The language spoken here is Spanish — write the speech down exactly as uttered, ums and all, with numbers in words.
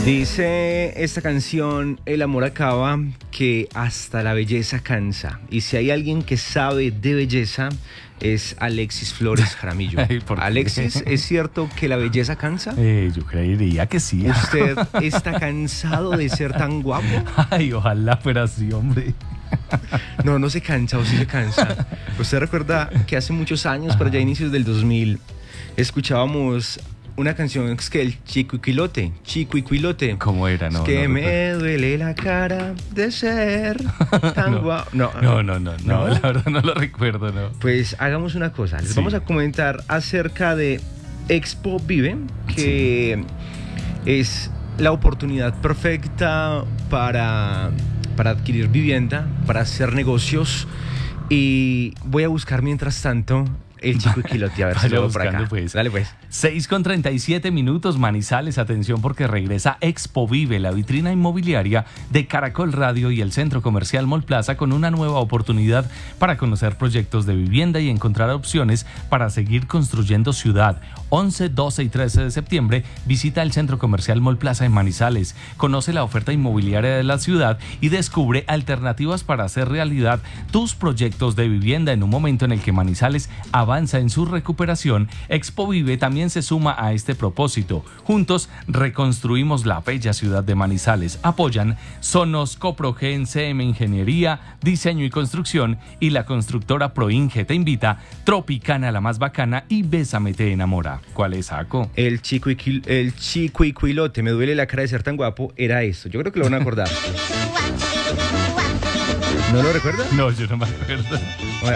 Dice esta canción, El amor acaba, que hasta la belleza cansa. Y si hay alguien que sabe de belleza, es Alexis Flores Jaramillo. Ay, ¿por qué? Alexis, ¿es cierto que la belleza cansa? Eh, yo creería que sí. ¿Usted está cansado de ser tan guapo? Ay, ojalá fuera así, hombre. No, no se cansa o sí se cansa. ¿Usted recuerda que hace muchos años, por allá a inicios del dos mil, escuchábamos una canción es que el Chiquiquilote, Chiquiquilote? ¿Cómo era? No, es que no me recuerdo. duele la cara de ser tan No. guapo. No, No, no, no, no, ¿No? la verdad no lo recuerdo, no. Pues hagamos una cosa, les Sí. vamos a comentar acerca de Expo Vive, que es la oportunidad perfecta para, para adquirir vivienda, para hacer negocios, y voy a buscar mientras tanto el Chiquiquilote, a ver si Vaya lo veo por buscando, acá. pues. Dale pues. seis con treinta y siete minutos, Manizales, atención porque regresa Expo Vive, la vitrina inmobiliaria de Caracol Radio y el Centro Comercial Mall Plaza, con una nueva oportunidad para conocer proyectos de vivienda y encontrar opciones para seguir construyendo ciudad. once, doce y trece de septiembre, visita el Centro Comercial Mall Plaza en Manizales, conoce la oferta inmobiliaria de la ciudad y descubre alternativas para hacer realidad tus proyectos de vivienda en un momento en el que Manizales avanza en su recuperación. Expo Vive también se suma a este propósito. Juntos reconstruimos la bella ciudad de Manizales. Apoyan Sonos, Coprogen, C M Ingeniería, Diseño y Construcción y la constructora Proinge. Te invita Tropicana, la más bacana, y Bésame te enamora. ¿Cuál es, Saco? El Chiquiquil- el Chiquiquilote, me duele la cara de ser tan guapo, era esto. Yo creo que lo van a acordar. ¿No lo recuerda? No, yo no me acuerdo.